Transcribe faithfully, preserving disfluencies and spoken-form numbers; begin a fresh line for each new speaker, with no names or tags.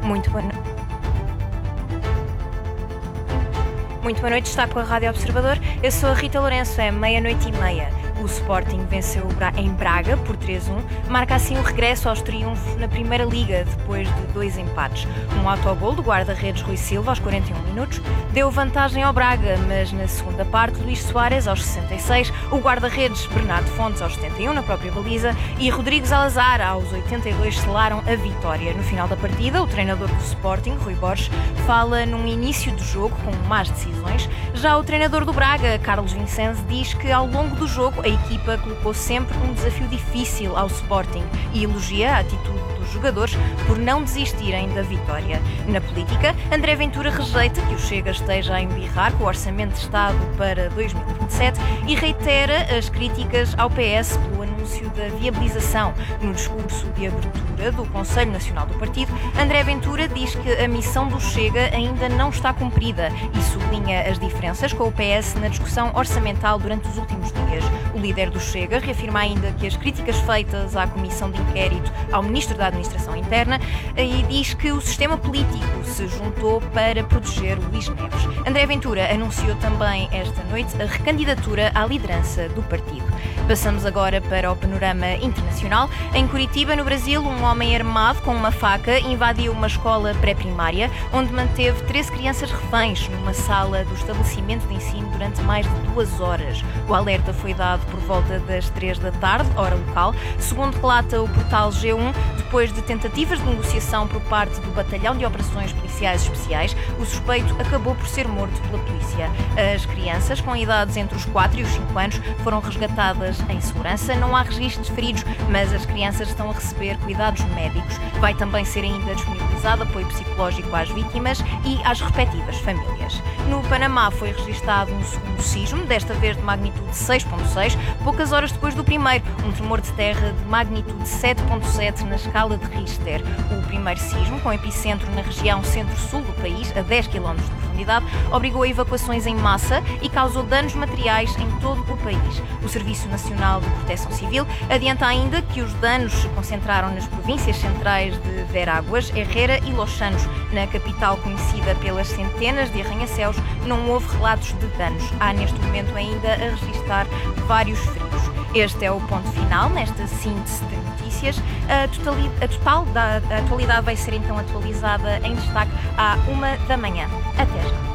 Muito boa, no... Muito boa noite, está com a Rádio Observador. Eu sou a Rita Lourenço, é meia-noite e meia. O Sporting venceu em Braga por três a um, marca assim o regresso aos triunfos na Primeira Liga, depois de dois empates. Um autogol do guarda-redes Rui Silva aos quarenta e um minutos deu vantagem ao Braga, mas na segunda parte Luís Soares aos sessenta e seis, o guarda-redes Bernardo Fontes aos setenta e um na própria baliza e Rodrigo Salazar aos oitenta e dois selaram a vitória. No final da partida, o treinador do Sporting, Rui Borges, fala num início do jogo com más decisões. Já o treinador do Braga, Carlos Vincenzo, diz que ao longo do jogo a equipa colocou sempre um desafio difícil ao Sporting e elogia a atitude dos jogadores por não desistirem da vitória. Na política, André Ventura rejeita que o Chega esteja a embirrar com o Orçamento de Estado para dois mil e vinte e sete e reitera as críticas ao P S pelo anúncio da viabilização. No discurso de abertura do Conselho Nacional do Partido, André Ventura diz que a missão do Chega ainda não está cumprida e sublinha as diferenças com o P S na discussão orçamental durante os últimos dias. O líder do Chega reafirma ainda que as críticas feitas à Comissão de Inquérito ao Ministro da Administração Interna e diz que o sistema político se juntou para proteger Luís Neves. André Ventura anunciou também esta noite a recandidatura à liderança do partido. Passamos agora para o panorama internacional. Em Curitiba, no Brasil, um homem armado com uma faca invadiu uma escola pré-primária, onde manteve treze crianças reféns numa sala do estabelecimento de ensino durante mais de duas horas. O alerta foi dado por volta das três da tarde, hora local. Segundo relata o portal G um, depois de tentativas de negociação por parte do Batalhão de Operações Policiais Especiais, o suspeito acabou por ser morto pela polícia. As crianças, com idades entre os quatro e os cinco anos, foram resgatadas em segurança. Não há registros de feridos, mas as crianças estão a receber cuidados médicos. Vai também ser ainda disponibilizado apoio psicológico às vítimas e às respectivas famílias. No Panamá foi registado um segundo sismo, desta vez de magnitude seis ponto seis, poucas horas depois do primeiro, um tremor de terra de magnitude sete ponto sete na escala de Richter. O primeiro sismo, com epicentro na região centro-sul do país, a dez quilómetros de profundidade, obrigou a evacuações em massa e causou danos materiais em todo o país. O Serviço Nacional de Proteção Civil adianta ainda que os danos se concentraram nas províncias centrais de Veráguas, Herrera e Los Chanos. Na capital, conhecida pelas centenas de arranha-céus, não houve relatos de danos. Há neste momento ainda a registrar vários feridos. Este é o ponto final nesta síntese de notícias. A, totali- a total da a atualidade vai ser então atualizada em destaque à uma da manhã. Até já.